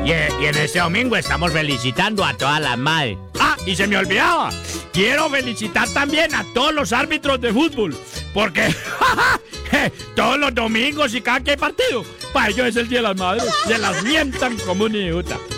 Y en este domingo estamos felicitando a todas las madres. Ah, y se me olvidaba. Quiero felicitar también a todos los árbitros de fútbol. Porque todos los domingos y cada que hay partido, para ellos es el Día de las Madres. Se las mientan como un idiota.